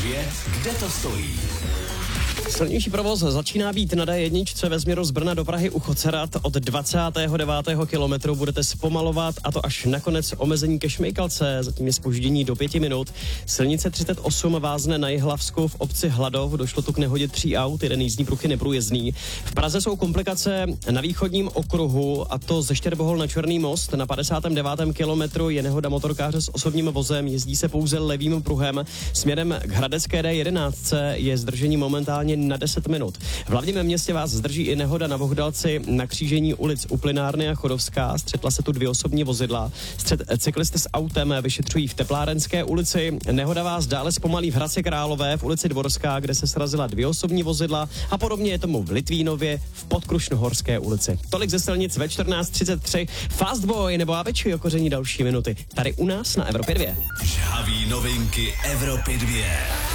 2, kde to stojí? Silnější provoz začíná být na D1 ve směru z Brna do Prahy u Chocerat. Od 29. kilometru budete zpomalovat, a to až nakonec omezení ke Šmejkalce. Zatím je zpoždění do 5 minut. Silnice 38 vázne na Jihlavsku v obci Hladov. Došlo tu k nehodě 3 aut, jeden jízdní pruh je neprůjezdný. V Praze jsou komplikace na východním okruhu, a to ze Štěrbohol na Černý most. Na 59. kilometru je nehoda motorkáře s osobním vozem. Jezdí se pouze levým pruhem. Směrem k hradecké D11 je zdržení momentálně na 10 minut. V hlavním městě vás zdrží i nehoda na Bohdalci na křížení ulic Uplynárny a Chodovská. Střetla se tu 2 osobní vozidla. Střet cyklisty s autem vyšetřují v Teplárenské ulici. Nehoda vás dále zpomalí v Hradci Králové v ulici Dvorská, kde se srazila 2 osobní vozidla, a podobně je tomu v Litvínově v Podkrušnohorské ulici. Tolik ze silnic ve 14:33. Fast Boy nebo Avicii okoření další minuty. Tady u nás na Evropě 2. Žhavý novinky Evropy 2.